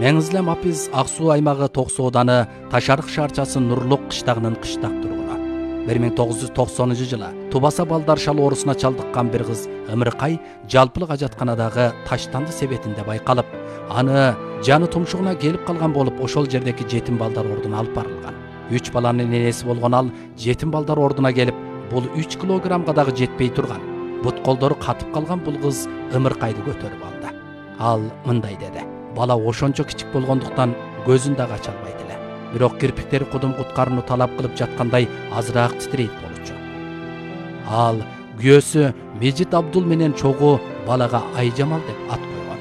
Меңизлем Апиз Ак Суу аймагы Токсу ауданы Ташарык шаарчасы Нурлук кыштагынын кыштак тургуну. 1990 жылы Тубаса балдар шал оорусуна чалдыккан бир кыз Ымыркай жалпылык ажатканадагы таштанды себетинде байкалып, аны жаны тумшугуна келип калган болуп, ошол жердеги жетим балдар ордуна алып барылган. 3 баланын энеси болгон ал жетим балдар ордуна келип, бул 3 килограммга дагы жетпей турган. Бут колдору катып калган бул кыз Ымыркайды көтөрүп алды. Ал мындай деди: бала ошончо кичик болгондуктан көзүн да ача албайт эле. Бирок кирпиктери кудум куткарууну талап кылып жаткандай азыраак титирейт болчу. Ал күйөөсү Мejit Абдул менен чогуу балага Айжамал деп ат койгон.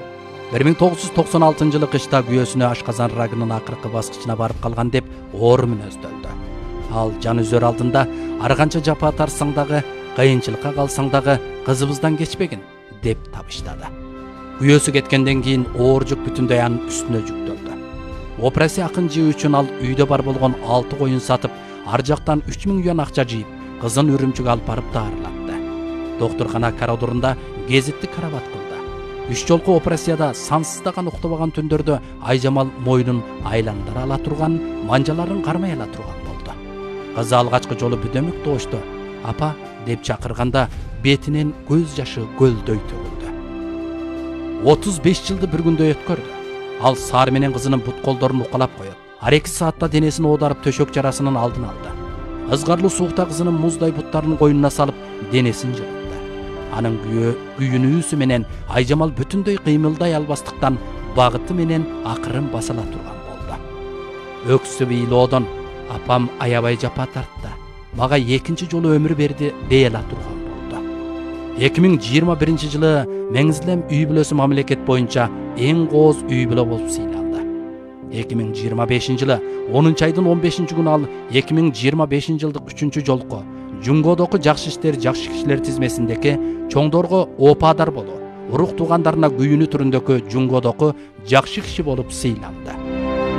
1996 жылы кышта күйөөсүнө ашказан рагынын акыркы баскычына барып калган деп оору мүнөздөлдү. Ал жан үзөр алдында ар канча жапа тарсаң дагы, кыйынчылыкка калсаң дагы кызыбыздан кечпегин деп табыштады. Күйөөсү кеткенден кийин оор жүк бүтүндөй анын үстүнө жүктөлдү. Операция акын жөө үчүн ал үйдө бар болгон 6 коюн сатып, ар жактан 3000 юан акча жыйып, кызын Үрүмчүгө алып барып даарылатты. Доктуркана коридорунда гезитти карабат кылды. 3 жолку операцияда сансыздаган уктабаган түндөрдө Айжамал мойнун айландыра ала турган, манжаларын кармай ала турган болду. Кызы алгачкы жолу бүдөмүк тоочту. Апа деп чакырганда бетинен көз жашы көлдөй төгүлдү. 35 жылды bir күндө өткөрдү. Ал саар менен кызынын бут колдорун укалап коет. Ар 2 саатта денесин оодарып төшөк жарасынын алдын алды. Ызгарлуу суукта кызынын муздай буттарын койнуна салып, денесин жылытты. Анын күйүнүүсү менен Айжамал бүтүндөй кыймылдай албастыктан багыты менен акырын басала турган болду. Өксүп ыйлоодон апам аябай жапа тартты. Мага экинчи жолу өмүр берди дей ала турган болду. 2021 жылы Меңизлем үй бүлөсү мамлекет боюнча эң кооз үй бүлө болуп сыйланды. 2025 жылы 10 айдын 15 күнү ал 2025 жылдык 3 жолку Жунгодогу жакшы кишилер тизмесиндеги чоңдорго опаадар болуу, урук туугандарына күйүнүү түрүндөгү Жунгодогу жакшы киши болуп сыйланды.